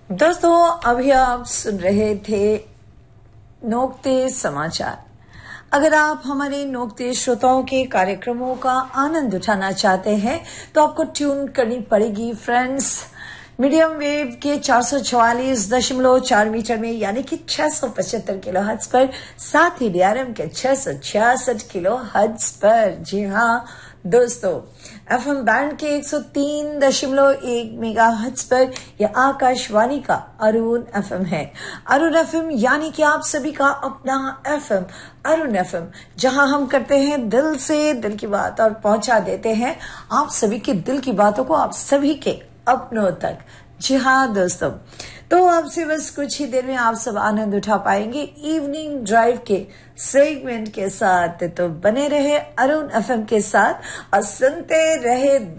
दोस्तों, अभी आप सुन रहे थे नोकते समाचार। अगर आप हमारे नोकते श्रोताओं के कार्यक्रमों का आनंद उठाना चाहते हैं तो आपको ट्यून करनी पड़ेगी फ्रेंड्स, मीडियम वेव के 444.4 मीटर में, यानी कि 675 किलो हर्ट्ज पर, साथ ही डीआरएम के 666 किलो हर्ट्ज पर। जी हाँ दोस्तों, एफएम बैंड के 103.1 मेगा हर्ट्ज पर यह आकाशवाणी का अरुण एफएम है। अरुण एफएम यानी कि आप सभी का अपना एफएम, अरुण एफएम, जहां हम करते हैं दिल से दिल की बात और पहुंचा देते हैं आप सभी के दिल की बातों को आप सभी के अपनों तक। जी हाँ दोस्तों, तो आपसे बस कुछ ही देर में आप सब आनंद उठा पाएंगे इवनिंग ड्राइव के सेगमेंट के साथ। तो बने रहे अरुण एफएम के साथ और सुनते रहे